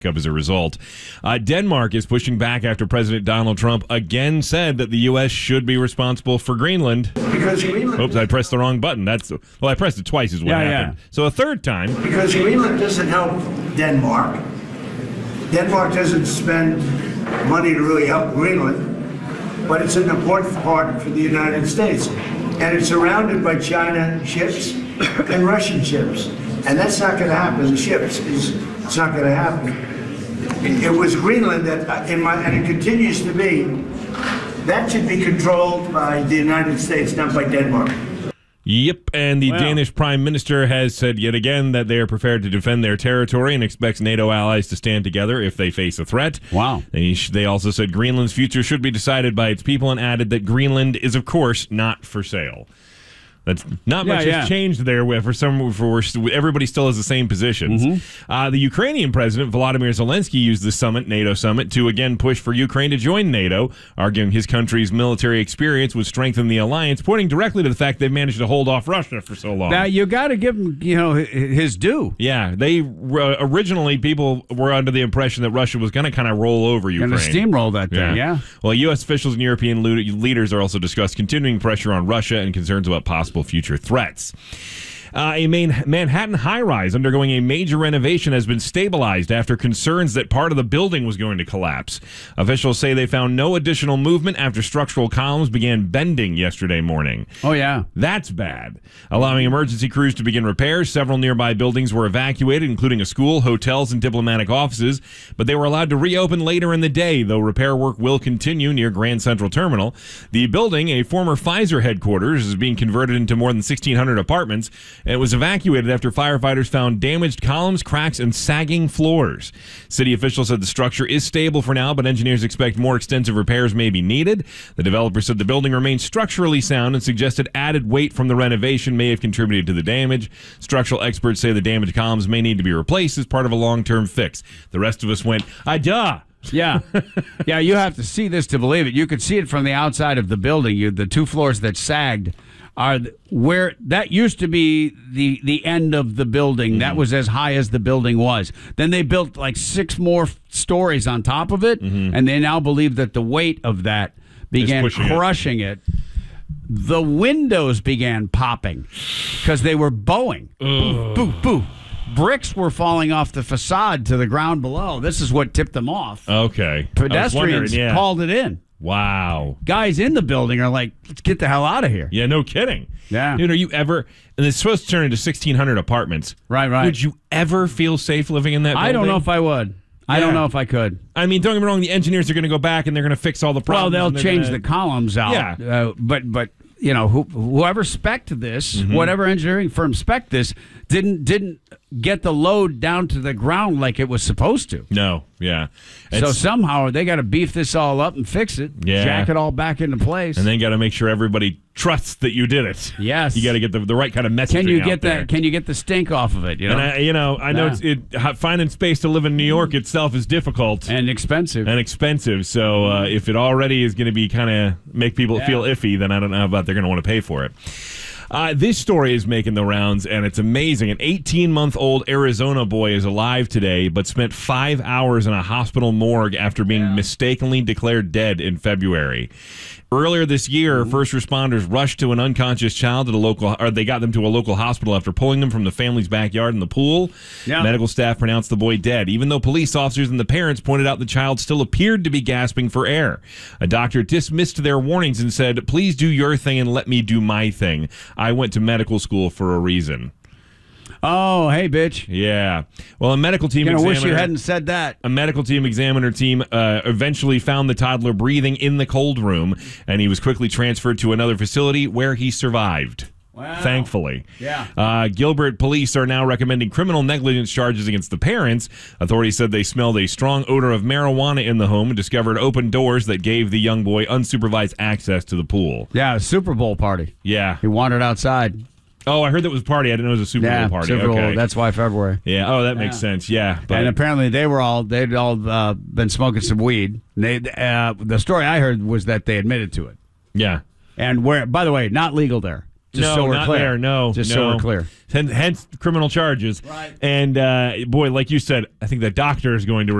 up as a result. Denmark is pushing back after President Donald Trump again said that the U.S. should be responsible for Greenland. Because Greenland... Oops, I pressed the wrong button. I pressed it twice is what happened. Yeah. So a third time. Because Greenland doesn't help Denmark. Denmark doesn't spend money to really help Greenland, but it's an important part for the United States. And it's surrounded by China ships and Russian ships. And that's not going to happen. The ships, it's not going to happen. It was Greenland that, and it continues to be, that should be controlled by the United States, not by Denmark. Yep, and the Danish Prime Minister has said yet again that they are prepared to defend their territory and expects NATO allies to stand together if they face a threat. Wow. They also said Greenland's future should be decided by its people and added that Greenland is, of course, not for sale. That's not much has changed there. Everybody still has the same positions. The Ukrainian president, Volodymyr Zelensky, used the NATO summit, to again push for Ukraine to join NATO, arguing his country's military experience would strengthen the alliance, pointing directly to the fact they've managed to hold off Russia for so long. Now, you got to give him, his due. Yeah, they originally, people were under the impression that Russia was going to kind of roll over Ukraine. Going to steamroll that thing, yeah. Well, U.S. officials and European leaders are also discussed continuing pressure on Russia and concerns about possible future threats. A Manhattan high-rise undergoing a major renovation has been stabilized after concerns that part of the building was going to collapse. Officials say they found no additional movement after structural columns began bending yesterday morning. Oh, yeah. That's bad. Allowing emergency crews to begin repairs, several nearby buildings were evacuated, including a school, hotels, and diplomatic offices, but they were allowed to reopen later in the day, though repair work will continue near Grand Central Terminal. The building, a former Pfizer headquarters, is being converted into more than 1,600 apartments. It was evacuated after firefighters found damaged columns, cracks, and sagging floors. City officials said the structure is stable for now, but engineers expect more extensive repairs may be needed. The developer said the building remains structurally sound and suggested added weight from the renovation may have contributed to the damage. Structural experts say the damaged columns may need to be replaced as part of a long-term fix. The rest of us went, duh. Yeah. Yeah, you have to see this to believe it. You could see it from the outside of the building. The two floors that sagged are where that used to be the end of the building. That was as high as the building was. Then they built like 6 more stories on top of it, and they now believe that the weight of that began crushing it. The windows began popping because they were bowing. Boo, boo, boo. Bricks were falling off the facade to the ground below. This is what tipped them off. Okay. Pedestrians called it in. Wow. Guys in the building are like, let's get the hell out of here. Yeah, no kidding. Yeah. Dude, are you ever, and it's supposed to turn into 1,600 apartments. Right. Would you ever feel safe living in that building? I don't know if I would. I don't know if I could. I mean, don't get me wrong, the engineers are going to go back and they're going to fix all the problems. Well, they'll change the columns out. Yeah. But whoever spec'd this, whatever engineering firm spec'd this, didn't get the load down to the ground like it was supposed to. No, yeah. So somehow they got to beef this all up and fix it, jack it all back into place. And then got to make sure everybody trusts that you did it. Yes. You got to get the right kind of messaging out there. Can you get the stink off of it? And I know finding space to live in New York itself is difficult. And expensive. So if it already is going to be kind of make people feel iffy, then I don't know about they're going to want to pay for it. This story is making the rounds, and it's amazing. An 18-month-old Arizona boy is alive today, but spent 5 hours in a hospital morgue after being mistakenly declared dead in February. Earlier this year, first responders rushed to an unconscious child they got them to a local hospital after pulling them from the family's backyard in the pool. Yeah. Medical staff pronounced the boy dead, even though police officers and the parents pointed out the child still appeared to be gasping for air. A doctor dismissed their warnings and said, "Please do your thing and let me do my thing. I went to medical school for a reason." Oh, hey, bitch. Yeah. Well, a medical team examiner... I wish you hadn't said that. A medical examiner team eventually found the toddler breathing in the cold room, and he was quickly transferred to another facility where he survived. Wow. Thankfully. Yeah. Gilbert police are now recommending criminal negligence charges against the parents. Authorities said they smelled a strong odor of marijuana in the home and discovered open doors that gave the young boy unsupervised access to the pool. Yeah, a Super Bowl party. Yeah. He wandered outside. Oh, I heard that was a party. I didn't know it was a Super Bowl party. Super Bowl. That's why February. Yeah. Oh, that makes sense. Yeah. But... And apparently they'd all been smoking some weed. The story I heard was that they admitted to it. Yeah. And by the way, not legal there. Just no, so we're not clear. there. No, Just no. so we're clear. Hence criminal charges. Right. And boy, like you said, I think the doctor is going to